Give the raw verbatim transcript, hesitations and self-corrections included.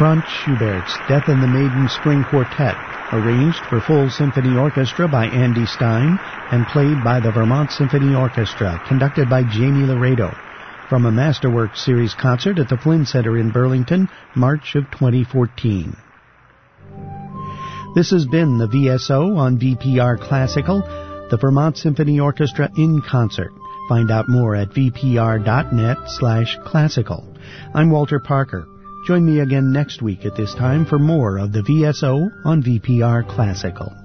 Franz Schubert's Death and the Maiden String Quartet, arranged for full symphony orchestra by Andy Stein and played by the Vermont Symphony Orchestra, conducted by Jamie Laredo, from a Masterworks Series concert at the Flynn Center in Burlington, March of twenty fourteen. This has been the V S O on V P R Classical, the Vermont Symphony Orchestra in concert. Find out more at vpr.net slash classical. I'm Walter Parker. Join me again next week at this time for more of the V S O on V P R Classical.